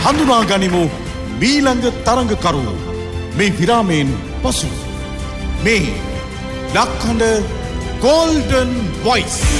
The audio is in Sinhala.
හඳුනා ගනිමු මීළඟ තරඟකරු. මේ විරාමයෙන් පසු මේ ලක්හඬ Golden Voice